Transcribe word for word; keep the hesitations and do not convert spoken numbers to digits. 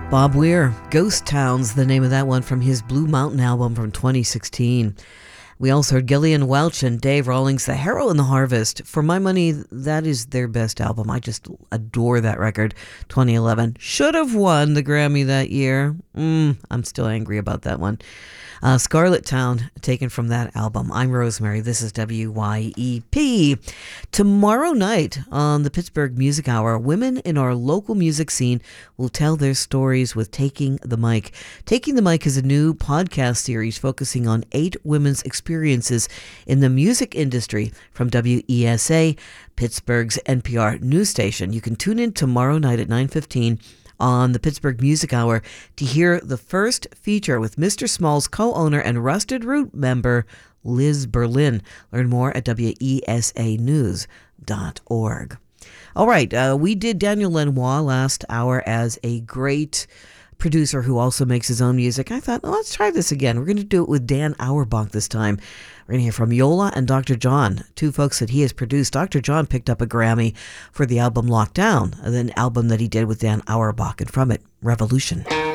Bob Weir, Ghost Town's the name of that one from his Blue Mountain album from twenty sixteen. We also heard Gillian Welch and Dave Rawlings, The Harrow and the Harvest. For my money, that is their best album. I just adore that record. twenty eleven. Should have won the Grammy that year. Mm, I'm still angry about that one. Uh, Scarlet Town, taken from that album. I'm Rosemary. This is W Y E P. Tomorrow night on the Pittsburgh Music Hour, women in our local music scene will tell their stories with Taking the Mic. Taking the Mic is a new podcast series focusing on eight women's experiences in the music industry from W E S A, Pittsburgh's N P R news station. You can tune in tomorrow night at nine fifteen on the Pittsburgh Music Hour to hear the first feature with Mister Small's co-owner and Rusted Root member, Liz Berlin. Learn more at W E S A news dot org. All right, uh, we did Daniel Lanois last hour as a great producer who also makes his own music. I thought, well, let's try this again. We're going to do it with Dan Auerbach this time. We're going to hear from Yola and Doctor John, two folks that he has produced. Doctor John picked up a Grammy for the album Lockdown, an album that he did with Dan Auerbach, and from it, Revolution.